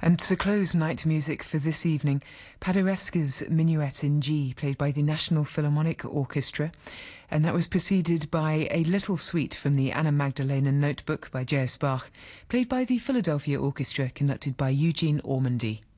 And to close night music for this evening, Paderewski's Minuet in G, played by the National Philharmonic Orchestra, and that was preceded by a little suite from the Anna Magdalena Notebook by J.S. Bach, played by the Philadelphia Orchestra, conducted by Eugene Ormandy.